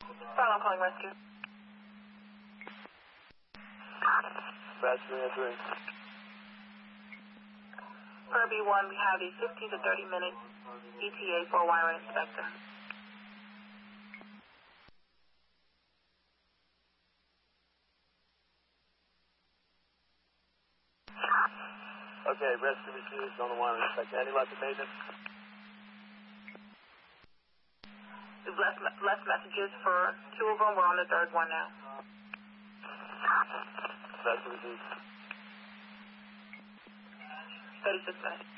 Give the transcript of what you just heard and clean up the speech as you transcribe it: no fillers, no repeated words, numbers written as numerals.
Final calling rescue. Rescue entering. For B1, we have a 15 to 30 minute ETA for a wire inspector. Okay, rescue received on the wire inspector. Any left maintenance? We've left messages for 2 of them. We're on the 3rd one now. Rescue received. 36 minutes.